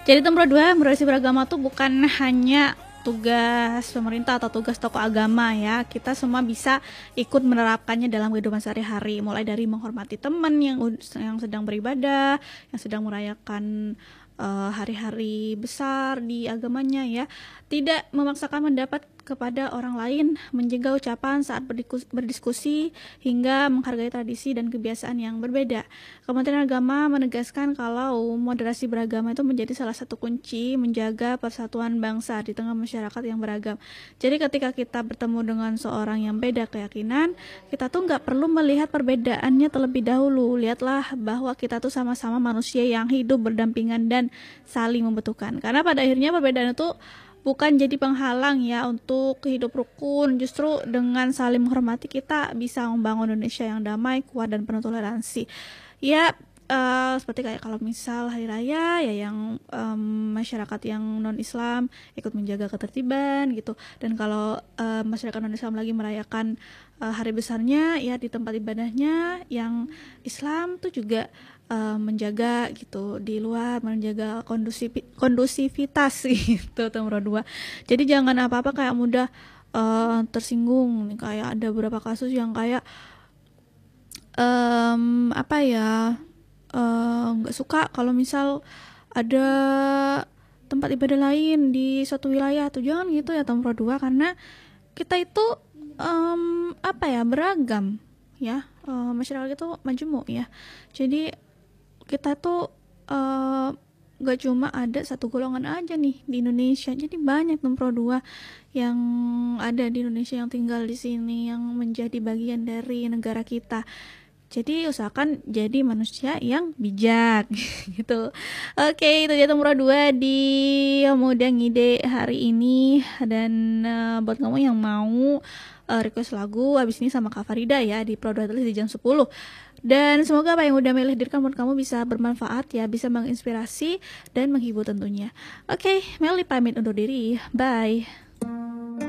Jadi nomor dua, moderasi beragama tuh bukan hanya tugas pemerintah atau tugas tokoh agama ya. Kita semua bisa ikut menerapkannya dalam kehidupan sehari-hari, mulai dari menghormati teman yang sedang beribadah, yang sedang merayakan hari-hari besar di agamanya ya. Tidak memaksakan pendapat kepada orang lain, menjaga ucapan saat berdiskusi, hingga menghargai tradisi dan kebiasaan yang berbeda. Kementerian Agama menegaskan kalau moderasi beragama itu menjadi salah satu kunci menjaga persatuan bangsa di tengah masyarakat yang beragam. Jadi ketika kita bertemu dengan seorang yang beda keyakinan, kita tuh nggak perlu melihat perbedaannya terlebih dahulu. Lihatlah bahwa kita tuh sama-sama manusia yang hidup berdampingan dan saling membutuhkan. Karena pada akhirnya perbedaan itu bukan jadi penghalang ya untuk hidup rukun. Justru dengan saling menghormati kita bisa membangun Indonesia yang damai, kuat, dan penuh toleransi. Ya, seperti kayak kalau misal hari raya ya yang masyarakat yang non Islam ikut menjaga ketertiban gitu, dan kalau masyarakat non Islam lagi merayakan hari besarnya ya di tempat ibadahnya, yang Islam tuh juga menjaga gitu di luar, menjaga kondusivitas gitu. Nomor dua, jadi jangan apa-apa kayak mudah tersinggung. Kayak ada beberapa kasus yang kayak apa ya, nggak suka kalau misal ada tempat ibadah lain di suatu wilayah tuh, jangan gitu ya nomor dua, karena kita itu apa ya, beragam ya, masyarakat itu majemuk ya. Jadi kita tuh gak cuma ada satu golongan aja nih di Indonesia, jadi banyak nomor dua yang ada di Indonesia, yang tinggal di sini, yang menjadi bagian dari negara kita. Jadi usahakan jadi manusia yang bijak gitu. Oke, itu dia nomor dua di Muda Ngide hari ini. Dan buat kamu yang mau request lagu abis ini sama Kak Farida ya di Pro 2 di jam 10. Dan semoga apa yang udah Meli hadirkan buat kamu bisa bermanfaat ya, bisa menginspirasi dan menghibur tentunya. Oke, Meli pamit undur diri. Bye.